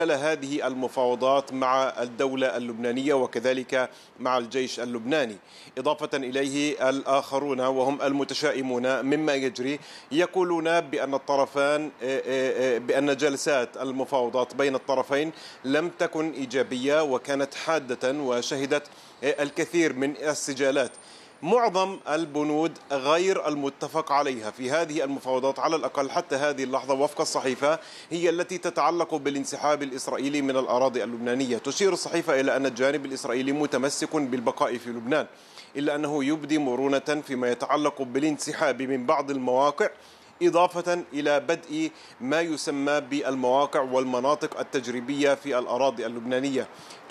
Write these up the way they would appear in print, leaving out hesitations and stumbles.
هذه المفاوضات مع الدولة اللبنانية وكذلك مع الجيش اللبناني. إضافة إليه الآخرون وهم المتشائمون مما يجري يقولون بأن الطرفان بأن جلسات المفاوضات بين الطرفين لم تكن إيجابية وكانت حادة وشهدت الكثير من السجالات. معظم البنود غير المتفق عليها في هذه المفاوضات على الأقل حتى هذه اللحظة وفق الصحيفة هي التي تتعلق بالانسحاب الإسرائيلي من الأراضي اللبنانية. تشير الصحيفة إلى أن الجانب الإسرائيلي متمسك بالبقاء في لبنان، إلا أنه يبدي مرونة فيما يتعلق بالانسحاب من بعض المواقع، إضافة إلى بدء ما يسمى بالمواقع والمناطق التجريبية في الأراضي اللبنانية.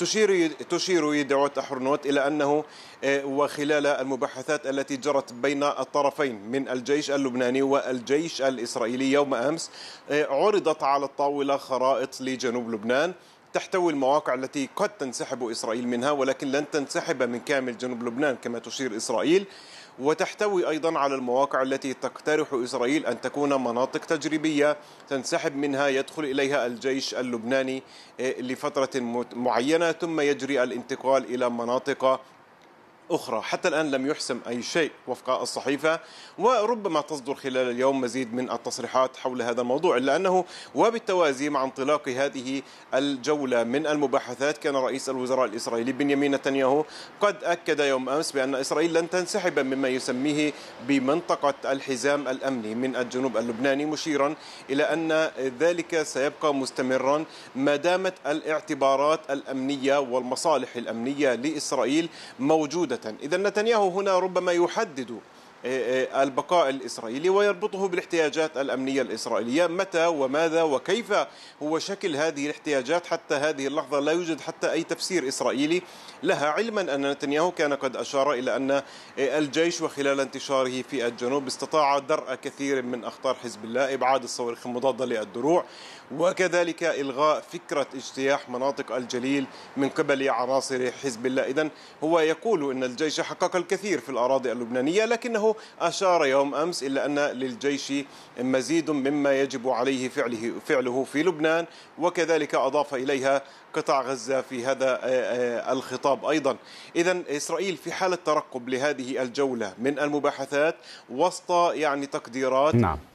تشير يدعوت أحرنوت إلى أنه وخلال المباحثات التي جرت بين الطرفين من الجيش اللبناني والجيش الإسرائيلي يوم أمس عرضت على الطاولة خرائط لجنوب لبنان تحتوي المواقع التي قد تنسحب إسرائيل منها ولكن لن تنسحب من كامل جنوب لبنان كما تشير إسرائيل، وتحتوي أيضا على المواقع التي تقترح إسرائيل أن تكون مناطق تجريبية تنسحب منها يدخل إليها الجيش اللبناني لفترة معينة ثم يجري الانتقال إلى مناطق أخرى. حتى الآن لم يحسم أي شيء وفق الصحيفة، وربما تصدر خلال اليوم مزيد من التصريحات حول هذا الموضوع، إلا أنه وبالتوازي مع انطلاق هذه الجولة من المباحثات كان رئيس الوزراء الإسرائيلي بنيامين نتنياهو قد أكد يوم أمس بأن إسرائيل لن تنسحب مما يسميه بمنطقة الحزام الأمني من الجنوب اللبناني، مشيرا إلى أن ذلك سيبقى مستمرا ما دامت الاعتبارات الأمنية والمصالح الأمنية لإسرائيل موجودة. إذا نتنياهو هنا ربما يحدد البقاء الإسرائيلي ويربطه بالاحتياجات الأمنية الإسرائيلية، متى وماذا وكيف هو شكل هذه الاحتياجات. حتى هذه اللحظة لا يوجد حتى أي تفسير إسرائيلي لها، علما أن نتنياهو كان قد أشار إلى أن الجيش وخلال انتشاره في الجنوب استطاع درء كثير من أخطار حزب الله، إبعاد الصواريخ المضادة للدروع وكذلك إلغاء فكرة اجتياح مناطق الجليل من قبل عناصر حزب الله. إذن هو يقول أن الجيش حقق الكثير في الأراضي اللبنانية، لكنه أشار يوم أمس إلا أن للجيش مزيد مما يجب عليه فعله في لبنان، وكذلك أضاف إليها قطاع غزة في هذا الخطاب أيضا. إذن إسرائيل في حالة ترقب لهذه الجولة من المباحثات وسط تقديرات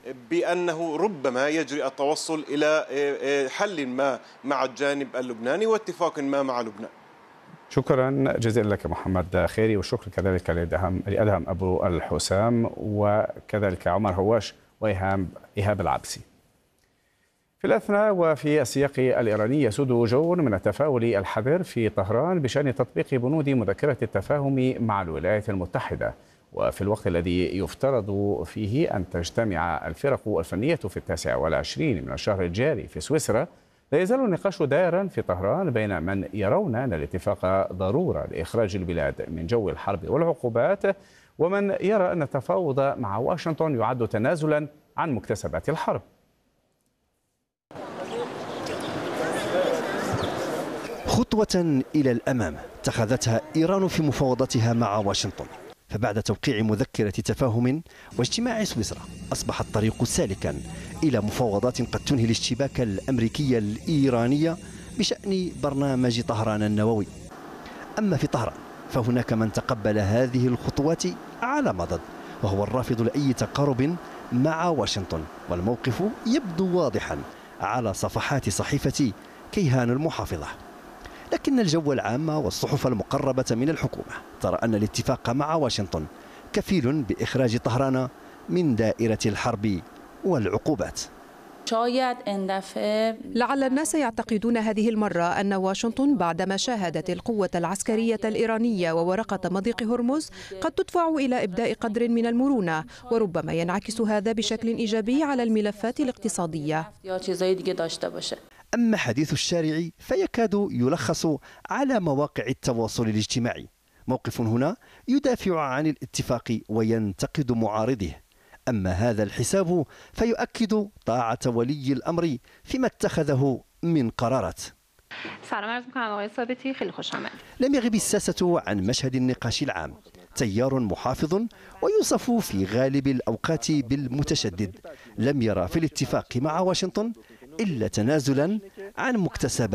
بأنه ربما يجري التوصل إلى حل ما مع الجانب اللبناني واتفاق ما مع لبنان. شكرا جزيلا لك محمد خيري، والشكر كذلك لأدهم أبو الحسام وكذلك عمر هواش وإيهاب العبسي. في الأثناء وفي السياق الإيراني يسود جو من التفاؤل الحذر في طهران بشأن تطبيق بنود مذكرة التفاهم مع الولايات المتحدة، وفي الوقت الذي يفترض فيه أن تجتمع الفرق الفنية في 29 من الشهر الجاري في سويسرا، لا يزال النقاش دائرا في طهران بين من يرون أن الاتفاق ضرورة لإخراج البلاد من جو الحرب والعقوبات، ومن يرى أن التفاوض مع واشنطن يعد تنازلا عن مكتسبات الحرب. خطوة إلى الأمام اتخذتها إيران في مفاوضاتها مع واشنطن، فبعد توقيع مذكرة تفاهم واجتماع سويسرا أصبح الطريق سالكا إلى مفاوضات قد تنهي الاشتباك الأمريكي الإيراني بشأن برنامج طهران النووي. أما في طهران فهناك من تقبل هذه الخطوات على مضض، وهو الرافض لأي تقارب مع واشنطن، والموقف يبدو واضحا على صفحات صحيفة كيهان المحافظة. لكن الجو العام والصحف المقربة من الحكومة ترى أن الاتفاق مع واشنطن كفيل بإخراج طهران من دائرة الحرب والعقوبات. لعل الناس يعتقدون هذه المرة أن واشنطن بعدما شاهدت القوة العسكرية الإيرانية وورقة مضيق هرمز قد تدفع إلى إبداء قدر من المرونة، وربما ينعكس هذا بشكل إيجابي على الملفات الاقتصادية. أما حديث الشارع فيكاد يلخص على مواقع التواصل الاجتماعي. موقف هنا يدافع عن الاتفاق وينتقد معارضه، أما هذا الحساب فيؤكد طاعة ولي الأمر فيما اتخذه من قرارات. لم يغب الساسة عن مشهد النقاش العام. تيار محافظ ويوصف في غالب الأوقات بالمتشدد لم يرى في الاتفاق مع واشنطن إلا تنازلا عن مكتسبات